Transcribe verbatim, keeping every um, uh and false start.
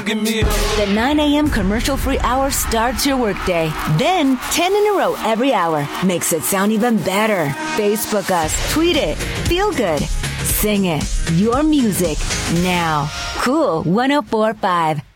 give me a hug. The nine a.m. commercial-free hour starts your workday. Then, ten in a row every hour makes it sound even better. Facebook us, tweet it, feel good, sing it. Your music now. Cool one oh four point five.